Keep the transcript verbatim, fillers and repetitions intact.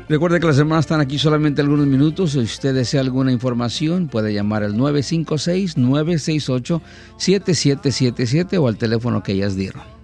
Recuerde que las hermanas están aquí solamente algunos minutos. Si usted desea alguna información, puede llamar al nueve cinco seis, nueve seis ocho, siete siete siete siete o al teléfono que ellas dieron.